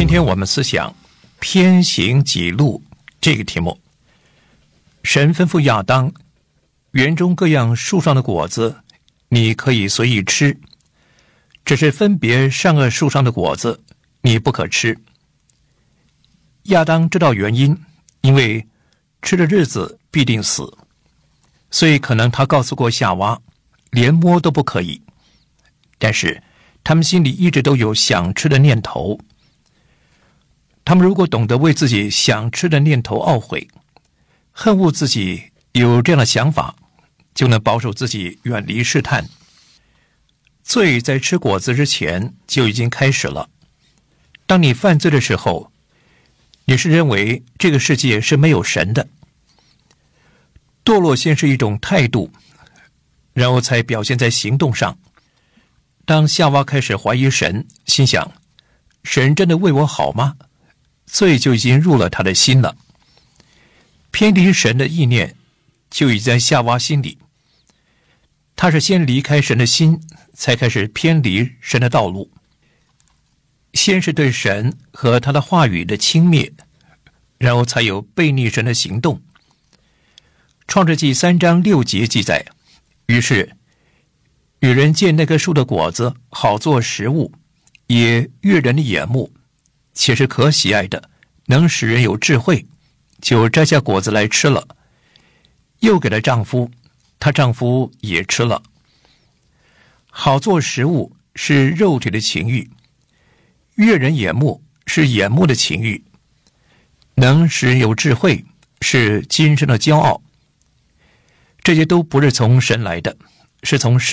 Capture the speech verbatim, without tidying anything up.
今天我们思想偏行己路这个题目。神吩咐亚当，园中各样树上的果子你可以随意吃，只是分别善恶树上的果子你不可吃。亚当知道原因，因为吃的日子必定死，所以可能他告诉过夏娃，连摸都不可以。但是他们心里一直都有想吃的念头。他们如果懂得为自己想吃的念头懊悔，恨恶自己有这样的想法，就能保守自己远离试探。罪在吃果子之前就已经开始了。当你犯罪的时候，你是认为这个世界是没有神的。堕落先是一种态度，然后才表现在行动上。当夏娃开始怀疑神，心想神真的为我好吗？罪就已经入了他的心了。偏离神的意念就已在夏娃心里。他是先离开神的心，才开始偏离神的道路。先是对神和他的话语的轻蔑，然后才有背逆神的行动。创世纪三章六节记载，于是与人见那棵树的果子好做食物，也悦人的眼目，且是可喜爱的，能使人有智慧，就摘下果子来吃了，又给了丈夫，她丈夫也吃了。好做食物是肉体的情欲，悦人眼目是眼目的情欲，能使人有智慧是今生的骄傲。这些都不是从神来的，是从